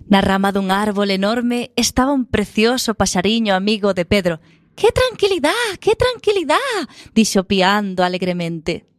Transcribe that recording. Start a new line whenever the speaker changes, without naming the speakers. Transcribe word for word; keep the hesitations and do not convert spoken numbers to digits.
Na rama dun árbol enorme estaba un precioso paxariño amigo de Pedro. «Que tranquilidad, que tranquilidad!», dixo piando alegremente.